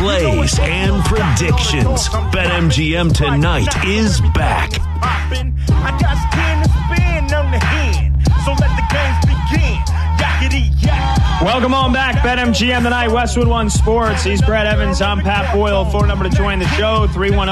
plays and predictions. BetMGM tonight is back. I got skin to spin on the hand, so let the games begin. Welcome on back, BetMGM tonight, Westwood One Sports. He's Brad Evans, I'm Pat Boyle. Phone number to join the show,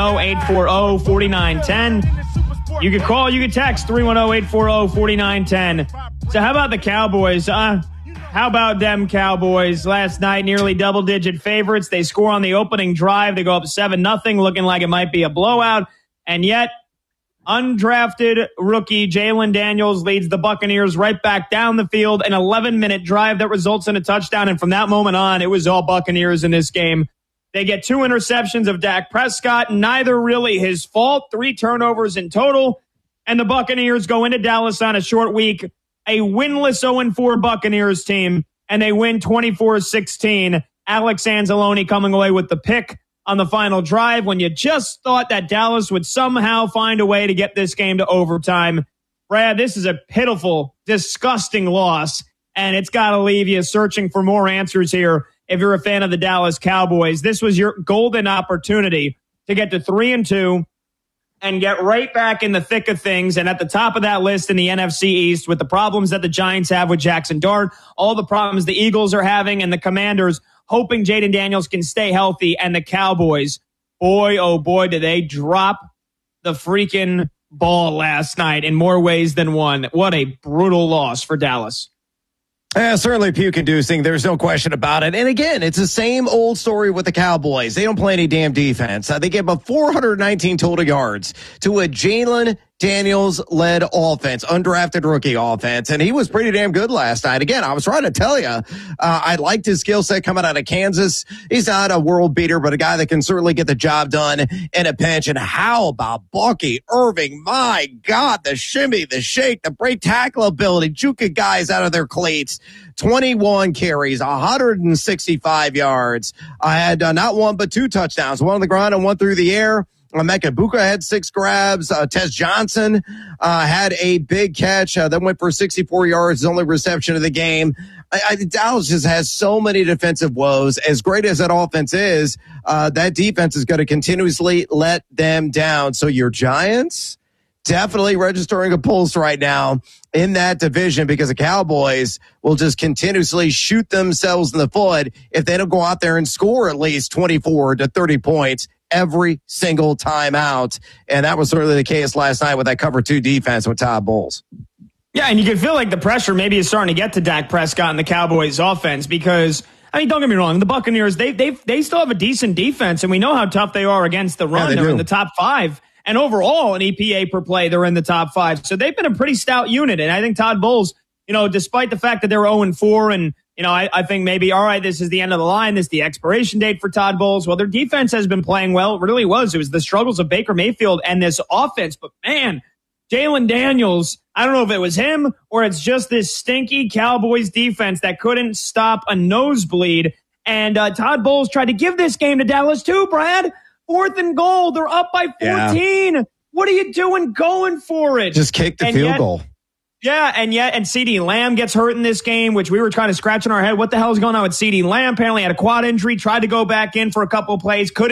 310-840-4910. You can call, you can text, 310-840-4910. So how about the Cowboys? How about them Cowboys? Last night, nearly double-digit favorites. They score on the opening drive. They go up 7-0, looking like it might be a blowout. And yet, undrafted rookie Jalen Daniels leads the Buccaneers right back down the field, an 11-minute drive that results in a touchdown. And from that moment on, it was all Buccaneers in this game. They get 2 interceptions of Dak Prescott, neither really his fault, 3 turnovers in total. And the Buccaneers go into Dallas on a short week, a winless 0-4 Buccaneers team, and they win 24-16. Alex Anzalone coming away with the pick on the final drive when you just thought that Dallas would somehow find a way to get this game to overtime. Brad, this is a pitiful, disgusting loss, and it's got to leave you searching for more answers here if you're a fan of the Dallas Cowboys. This was your golden opportunity to get to 3-2 and get right back in the thick of things and at the top of that list in the NFC East with the problems that the Giants have with Jackson Dart, all the problems the Eagles are having, and the Commanders hoping Jaden Daniels can stay healthy, and the Cowboys, boy, oh boy, did they drop the freaking ball last night in more ways than one. What a brutal loss for Dallas. Certainly puke-inducing. There's no question about it. And again, it's the same old story with the Cowboys. They don't play any damn defense. They gave up 419 total yards to a Jalen Daniels-led offense, undrafted rookie offense, and he was pretty damn good last night. Again, I was trying to tell you, I liked his skill set coming out of Kansas. He's not a world beater, but a guy that can certainly get the job done in a pinch. And how about Bucky Irving? My God, the shimmy, the shake, the break tackle ability, juking guys out of their cleats. 21 carries, 165 yards. I had not one but 2 touchdowns, one on the ground and one through the air. Emeka Egbuka had 6 grabs. Tez Johnson had a big catch that went for 64 yards, his only reception of the game. Dallas just has so many defensive woes. As great as that offense is, that defense is going to continuously let them down. So your Giants definitely registering a pulse right now in that division, because the Cowboys will just continuously shoot themselves in the foot if they don't go out there and score at least 24 to 30 points every single time out. And that was certainly the case last night with that cover 2 defense with Todd Bowles. Yeah, and you can feel like the pressure maybe is starting to get to Dak Prescott and the Cowboys offense because, I mean, don't get me wrong, the Buccaneers, they still have a decent defense, and we know how tough they are against the run. They're in the top 5. And overall, in EPA per play, they're in the top 5. So they've been a pretty stout unit. And I think Todd Bowles, despite the fact that they're 0-4 and I think maybe, all right, this is the end of the line. This is the expiration date for Todd Bowles. Well, their defense has been playing well. It really was. It was the struggles of Baker Mayfield and this offense. But, man, Jalen Daniels, I don't know if it was him or it's just this stinky Cowboys defense that couldn't stop a nosebleed. And Todd Bowles tried to give this game to Dallas too, Brad. 4th and goal. They're up by 14. Yeah. What are you doing going for it? Just kick the field goal. Yeah, and CeeDee Lamb gets hurt in this game, which we were trying to scratch in our head. What the hell is going on with CeeDee Lamb? Apparently had a quad injury, tried to go back in for a couple of plays, couldn't.